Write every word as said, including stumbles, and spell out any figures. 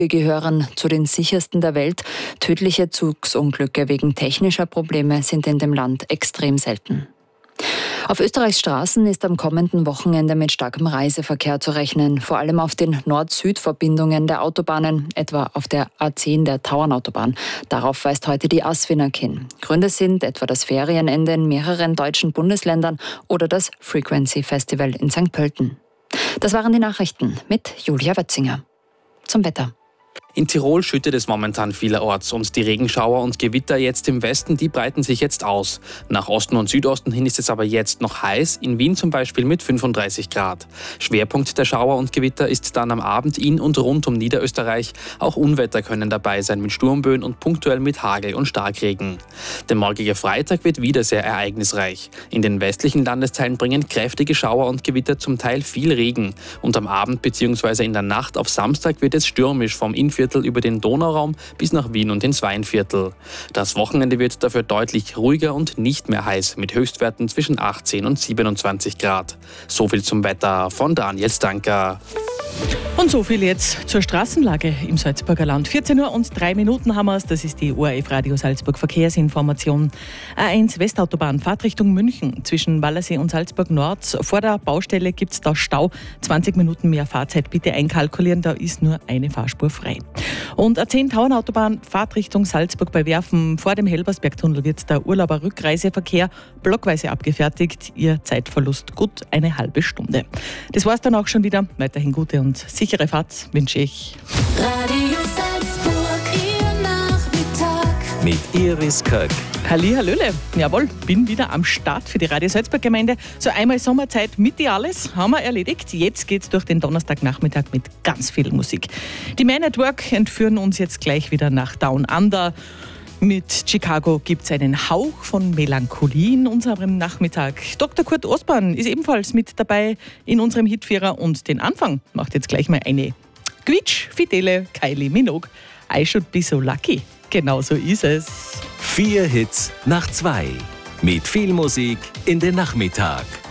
Wir gehören zu den sichersten der Welt. Tödliche Zugsunglücke wegen technischer Probleme sind in dem Land extrem selten. Auf Österreichs Straßen ist am kommenden Wochenende mit starkem Reiseverkehr zu rechnen, vor allem auf den Nord-Süd-Verbindungen der Autobahnen, etwa auf der A zehn der Tauernautobahn. Darauf weist heute die ASFINAG hin. Gründe sind etwa das Ferienende in mehreren deutschen Bundesländern oder das Frequency Festival in Sankt Pölten. Das waren die Nachrichten mit Julia Wetzinger. Zum Wetter. In Tirol schüttet es momentan vielerorts und die Regenschauer und Gewitter jetzt im Westen, die breiten sich jetzt aus. Nach Osten und Südosten hin ist es aber jetzt noch heiß, in Wien zum Beispiel mit fünfunddreißig Grad. Schwerpunkt der Schauer und Gewitter ist dann am Abend in und rund um Niederösterreich. Auch Unwetter können dabei sein mit Sturmböen und punktuell mit Hagel und Starkregen. Der morgige Freitag wird wieder sehr ereignisreich. In den westlichen Landesteilen bringen kräftige Schauer und Gewitter zum Teil viel Regen. Und am Abend bzw. in der Nacht auf Samstag wird es stürmisch vom Innviertel über den Donauraum bis nach Wien und ins Weinviertel. Das Wochenende wird dafür deutlich ruhiger und nicht mehr heiß, mit Höchstwerten zwischen achtzehn und siebenundzwanzig Grad. So viel zum Wetter von Daniel Stanker. Und so viel jetzt zur Straßenlage im Salzburger Land. vierzehn Uhr und drei Minuten haben wir es. Das ist die O R F Radio Salzburg Verkehrsinformation. A eins Westautobahn, Fahrtrichtung München. Zwischen Wallersee und Salzburg Nord. Vor der Baustelle gibt es da Stau. zwanzig Minuten mehr Fahrzeit bitte einkalkulieren. Da ist nur eine Fahrspur frei. Und A zehn Tauernautobahn, Fahrtrichtung Salzburg bei Werfen. Vor dem Helbersbergtunnel wird der Urlauber-Rückreiseverkehr blockweise abgefertigt. Ihr Zeitverlust gut eine halbe Stunde. Das war's dann auch schon wieder. Weiterhin gute und sichere Fahrt wünsche ich. Radio Salzburg, Ihr Nachmittag. Mit Iris Köck. Hallihallöle, jawohl, bin wieder am Start für die Radio Salzburg Gemeinde. So einmal Sommerzeit mit Ideales haben wir erledigt. Jetzt geht's durch den Donnerstagnachmittag mit ganz viel Musik. Die Man at Work entführen uns jetzt gleich wieder nach Down Under. Mit Chicago gibt es einen Hauch von Melancholie in unserem Nachmittag. Doktor Kurt Ostbahn ist ebenfalls mit dabei in unserem Hitvierer und den Anfang macht jetzt gleich mal eine quietsch-fidele Kylie Minogue. I should be so lucky. Genau so ist es. Vier Hits nach zwei. Mit viel Musik in den Nachmittag.